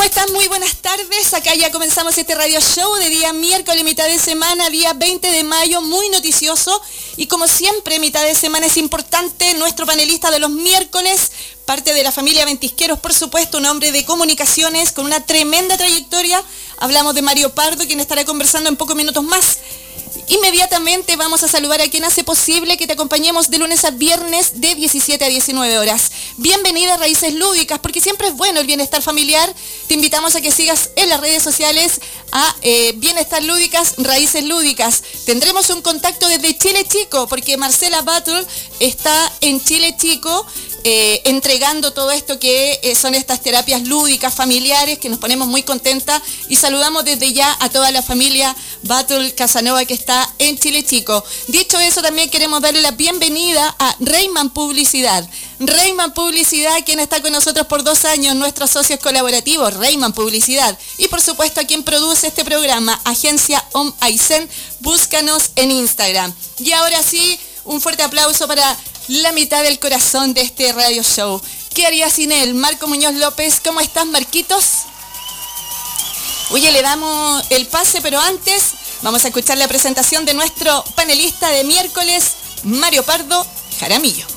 ¿Cómo están? Muy buenas tardes. Acá ya comenzamos este radio show de día miércoles, mitad de semana, día 20 de mayo, muy noticioso. Y como siempre, mitad de semana es importante, nuestro panelista de los miércoles, parte de la familia Ventisqueros, por supuesto, un hombre de comunicaciones con una tremenda trayectoria. Hablamos de Mario Pardo, quien estará conversando en pocos minutos más. Inmediatamente vamos a saludar a quien hace posible que te acompañemos de lunes a viernes de 17 a 19 horas. Bienvenida a Raíces Lúdicas, porque siempre es bueno el bienestar familiar. Te invitamos a que sigas en las redes sociales a Bienestar Lúdicas, Raíces Lúdicas. Tendremos un contacto desde Chile Chico, porque Marcela Battle está en Chile Chico, entregando todo esto que son estas terapias lúdicas familiares, que nos ponemos muy contentas, y saludamos desde ya a toda la familia Battle Casanova que está en Chile Chico. Dicho eso, también queremos darle la bienvenida a Reyman Publicidad. Reyman Publicidad, quien está con nosotros por 2 años, nuestros socios colaborativos, Reyman Publicidad. Y por supuesto a quien produce este programa, Agencia Om Aysén, búscanos en Instagram. Y ahora sí, un fuerte aplauso para la mitad del corazón de este radio show. ¿Qué haría sin él? Marco Muñoz López, ¿cómo estás, Marquitos? Oye, le damos el pase, pero antes vamos a escuchar la presentación de nuestro panelista de miércoles, Mario Pardo Jaramillo.